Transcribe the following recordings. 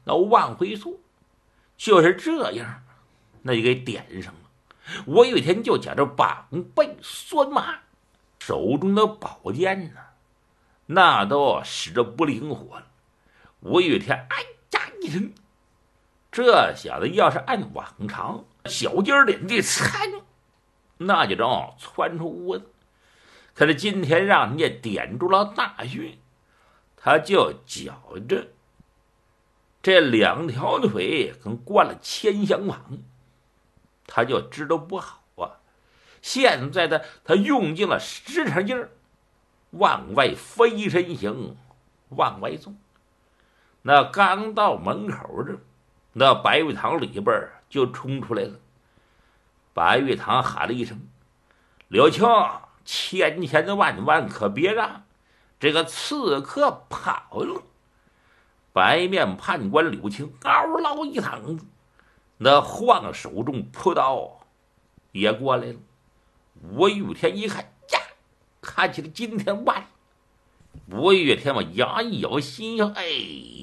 那万回锁，就是这样，那就给点上了。我有一天就将这绑背拴马，手中的宝剑呢，那都使得不灵活了。我有一天，哎呀一声，这小子要是按往常小鸡儿脸这参，那就正窜出屋子。可是今天让人家点住了大穴，他就觉着这两条腿跟灌了铅香网，他就知道不好啊。现在的他用尽了10成劲儿，往外飞身形，往外纵。那刚到门口这，那白玉堂里边就冲出来了。白玉堂喊了一声：“柳青，千千的万万可别让这个刺客跑了！”白面判官柳青嗷唠一嗓子，那晃手中朴刀也过来了。我玉天一看呀，看起来今天完了。我玉天我牙一咬，心想：哎，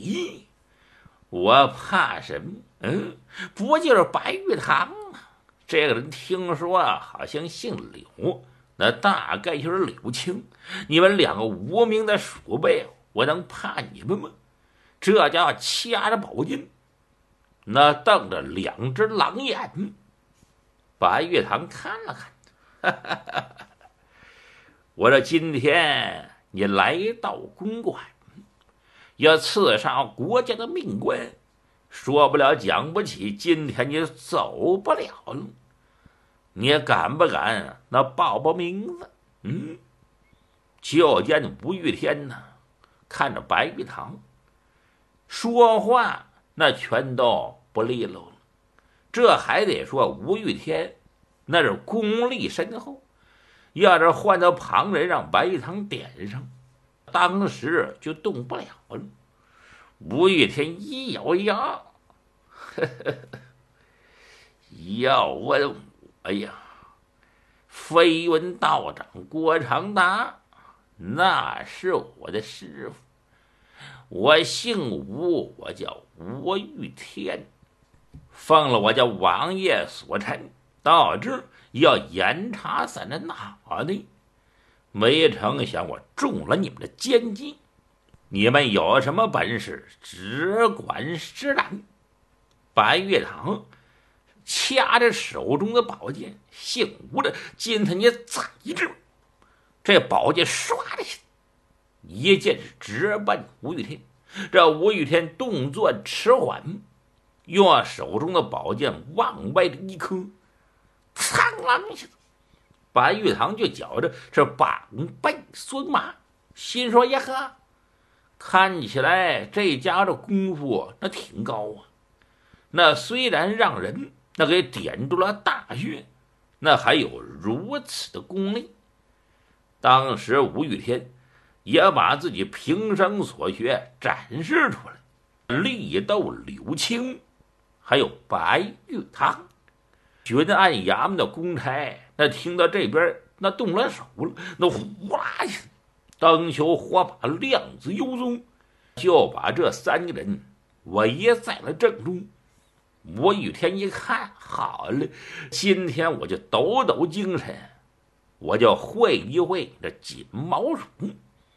我怕什么？不就是白玉堂吗？这个人听说好像姓柳，那大概就是柳青。你们两个无名的鼠辈，我能怕你们吗？这家伙掐着宝剑，那瞪着2只狼眼。白玉堂看了看，我说今天你来到公馆，要刺杀国家的命官，说不了讲不起，今天你走不了了。你敢不敢那报名字？就见吴玉天呢，看着白玉堂说话，那全都不利落了。这还得说吴玉天那是功力深厚，要是换到旁人让白玉堂点上，当时就动不了了。吴玉天一咬牙，要问我呀，飞闻道长郭长达，那是我的师傅。我姓吴，我叫吴玉天，奉了我家王爷所差，到这要严查咱的脑袋。没成想我中了你们的奸计，你们有什么本事，只管施展。白玉堂掐着手中的宝剑，姓吴的，今天你宰之！这宝剑唰的一剑直奔吴玉天。这吴玉天动作迟缓，用手中的宝剑往外的一磕，苍啷一下子，白玉堂就觉着这绑背拴马，心说呀呵，看起来这家的功夫那挺高啊。那虽然让人那给点住了大穴，那还有如此的功力。当时吴玉天也把自己平生所学展示出来，力斗柳青，还有白玉堂。巡按衙门的公差那听到这边那动了手了，那呼啦一下，灯球火把亮子幽踪，就把这3个人围在了正中。我玉天一看，好了，今天我就抖抖精神，我就会一会这锦毛鼠。